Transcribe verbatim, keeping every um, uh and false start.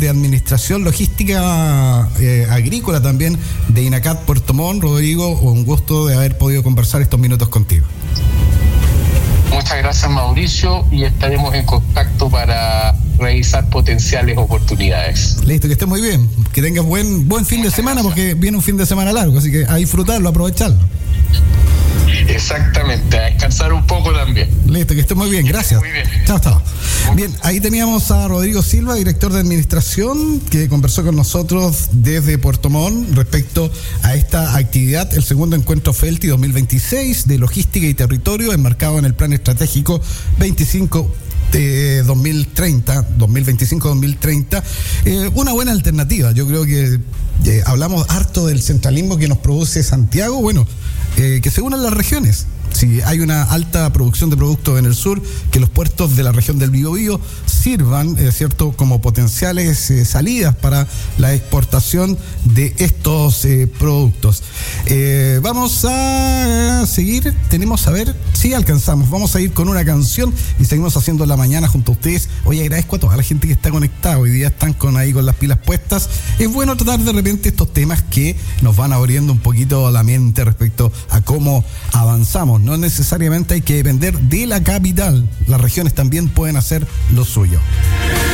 de Administración Logística eh, Agrícola también de INACAT Puerto Montt. Rodrigo, un gusto de haber podido conversar estos minutos contigo. Muchas gracias, Mauricio, y estaremos en contacto para revisar potenciales oportunidades. Listo, que estés muy bien, que tengas buen buen fin de semana, porque viene un fin de semana largo, así que a disfrutarlo, a aprovecharlo. Exactamente, a descansar un poco también. Listo, que estés muy bien, gracias. Muy bien. Chao, chao. Bien, ahí teníamos a Rodrigo Silva, director de Administración, que conversó con nosotros desde Puerto Montt respecto a esta actividad, el segundo encuentro FELTI dos mil veintiséis de Logística y Territorio, enmarcado en el Plan Estratégico veinticinco de dos mil treinta, dos mil veinticinco a dos mil treinta. Eh, una buena alternativa. Yo creo que eh, hablamos harto del centralismo que nos produce Santiago. Bueno, eh, que se unan las regiones. Si hay una alta producción de productos en el sur, que los puertos de la región del Biobío sirvan, es cierto, como potenciales eh, salidas para la exportación de estos eh, productos. Eh, vamos a seguir, tenemos a ver si alcanzamos. Vamos a ir con una canción y seguimos haciendo la mañana junto a ustedes. Hoy agradezco a toda la gente que está conectada. Hoy día están con ahí con las pilas puestas. Es bueno tratar de repente estos temas que nos van abriendo un poquito la mente respecto a cómo avanzamos. No necesariamente hay que depender de la capital. Las regiones también pueden hacer lo suyo.